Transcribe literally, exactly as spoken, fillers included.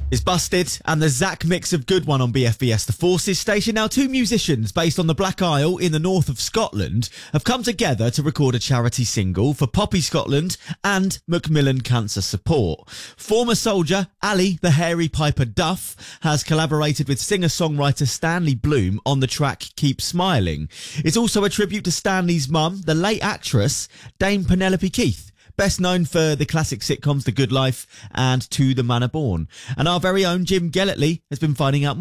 Is Busted and the Zach mix of Good One on B F B S The Forces station. Now, two musicians based on the Black Isle in the north of Scotland have come together to record a charity single for Poppy Scotland and Macmillan Cancer Support. Former soldier Ali the Hairy Piper Duff has collaborated with singer-songwriter Stanley Bloom on the track Keep Smiling. It's also a tribute to Stanley's mum, the late actress Dame Penelope Keith, best known for the classic sitcoms The Good Life and To the Manor Born. And our very own Jim Gellertley has been finding out more.